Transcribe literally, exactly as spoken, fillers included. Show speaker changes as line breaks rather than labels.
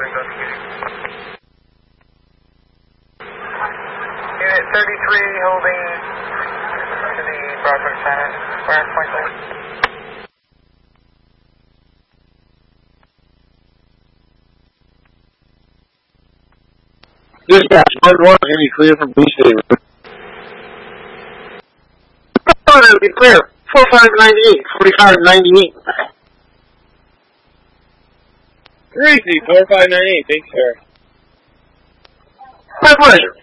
Unit thirty-three holding to the Broadway Center, square point eight.
Dispatch, one one, hear you clear from police station. Oh, that'll be clear. forty-five ninety-eight, forty-five ninety-eight.
Greasy, four five nine eight, thanks, sir.
My pleasure.